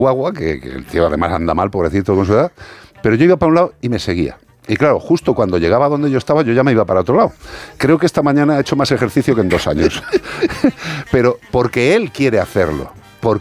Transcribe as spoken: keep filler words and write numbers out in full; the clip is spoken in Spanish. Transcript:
guagua, que, que el tío además anda mal, pobrecito con su edad, pero yo iba para un lado y me seguía. Y claro, justo cuando llegaba donde yo estaba, yo ya me iba para otro lado. Creo que esta mañana he hecho más ejercicio que en dos años. Pero porque él quiere hacerlo.